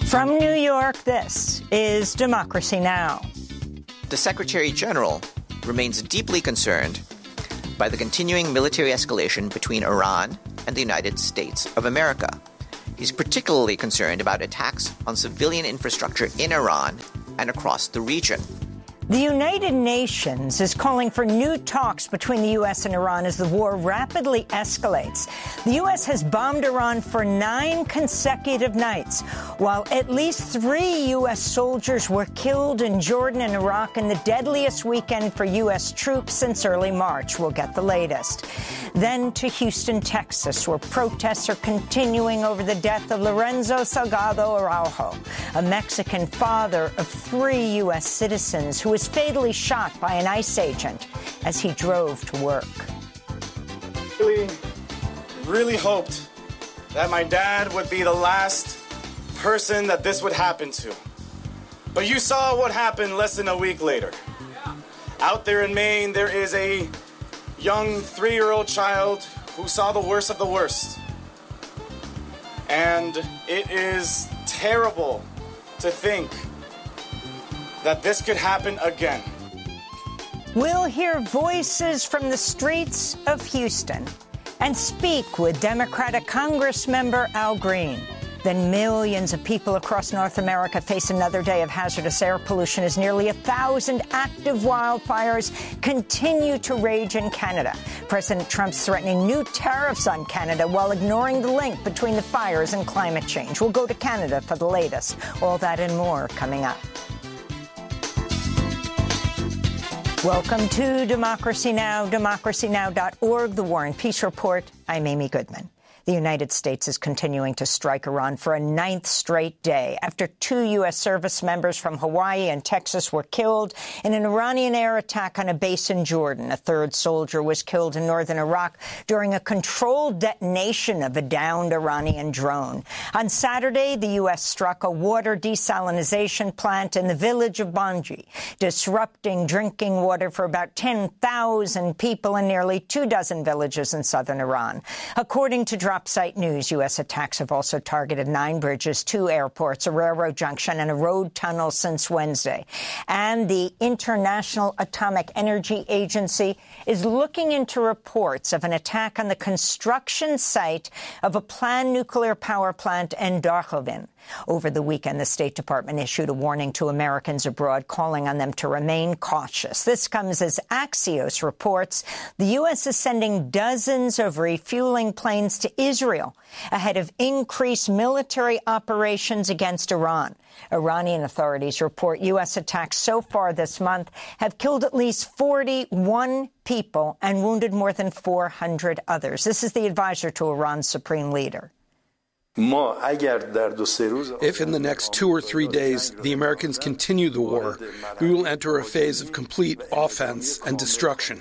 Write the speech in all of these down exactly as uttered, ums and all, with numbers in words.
From New York, this is Democracy Now! The Secretary General remains deeply concerned by the continuing military escalation between Iran and the United States of America. He's particularly concerned about attacks on civilian infrastructure in Iran and across the region. The United Nations is calling for new talks between the U S and Iran as the war rapidly escalates. The U S has bombed Iran for nine consecutive nights, while at least three U S soldiers were killed in Jordan and Iraq in the deadliest weekend for U S troops since early March. We'll get the latest. Then to Houston, Texas, where protests are continuing over the death of Lorenzo Salgado Araujo, a Mexican father of three U S citizens who was fatally shot by an ICE agent as he drove to work. Really, really hoped that my dad would be the last person that this would happen to. But you saw what happened less than a week later. Out there in Maine, there is a young three-year-old child who saw the worst of the worst. And it is terrible to think that this could happen again. We'll hear voices from the streets of Houston and speak with Democratic Congressmember Al Green. Then millions of people across North America face another day of hazardous air pollution as nearly a thousand active wildfires continue to rage in Canada. President Trump's threatening new tariffs on Canada while ignoring the link between the fires and climate change. We'll go to Canada for the latest. All that and more coming up. Welcome to Democracy Now!, democracy now dot org, The War and Peace Report. I'm Amy Goodman. The United States is continuing to strike Iran for a ninth straight day after two U S service members from Hawaii and Texas were killed in an Iranian air attack on a base in Jordan. A third soldier was killed in northern Iraq during a controlled detonation of a downed Iranian drone. On Saturday, the U S struck a water desalinization plant in the village of Banji, disrupting drinking water for about ten thousand people in nearly two dozen villages in southern Iran. According to Dropsite News, U S attacks have also targeted nine bridges, two airports, a railroad junction, and a road tunnel since Wednesday. And the International Atomic Energy Agency is looking into reports of an attack on the construction site of a planned nuclear power plant in Darkhovin. Over the weekend, the State Department issued a warning to Americans abroad, calling on them to remain cautious. This comes as Axios reports the U S is sending dozens of refueling planes to Israel ahead of increased military operations against Iran. Iranian authorities report U S attacks so far this month have killed at least forty-one people and wounded more than four hundred others. This is the advisor to Iran's supreme leader. If in the next two or three days the Americans continue the war, we will enter a phase of complete offense and destruction.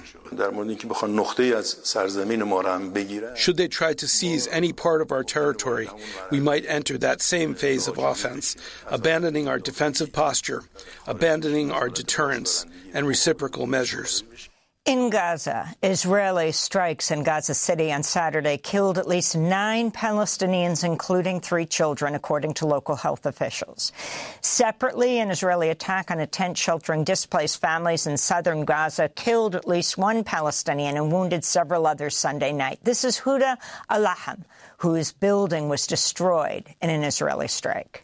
Should they try to seize any part of our territory, we might enter that same phase of offense, abandoning our defensive posture, abandoning our deterrence and reciprocal measures. In Gaza, Israeli strikes in Gaza City on Saturday killed at least nine Palestinians, including three children, according to local health officials. Separately, an Israeli attack on a tent sheltering displaced families in southern Gaza killed at least one Palestinian and wounded several others Sunday night. This is Huda Alaham, whose building was destroyed in an Israeli strike.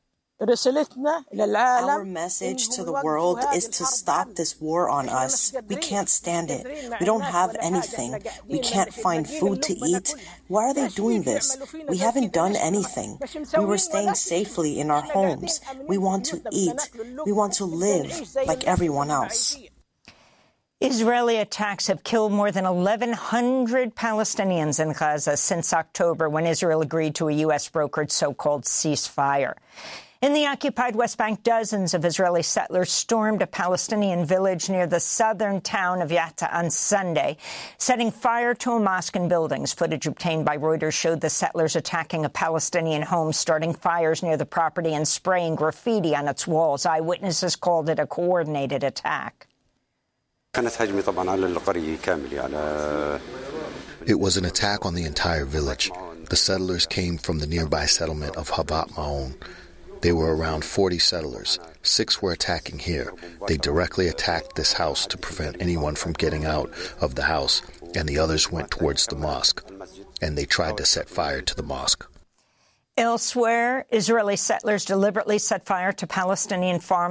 Our message to the world is to stop this war on us. We can't stand it. We don't have anything. We can't find food to eat. Why are they doing this? We haven't done anything. We were staying safely in our homes. We want to eat. We want to live like everyone else. Israeli attacks have killed more than eleven hundred Palestinians in Gaza since October, when Israel agreed to a U S-brokered so-called ceasefire. In the occupied West Bank, dozens of Israeli settlers stormed a Palestinian village near the southern town of Yatta on Sunday, setting fire to a mosque and buildings. Footage obtained by Reuters showed the settlers attacking a Palestinian home, starting fires near the property and spraying graffiti on its walls. Eyewitnesses called it a coordinated attack. It was an attack on the entire village. The settlers came from the nearby settlement of Habat Ma'on. There were around forty settlers. Six were attacking here. They directly attacked this house to prevent anyone from getting out of the house, and the others went towards the mosque, and they tried to set fire to the mosque. Elsewhere, Israeli settlers deliberately set fire to Palestinian farmland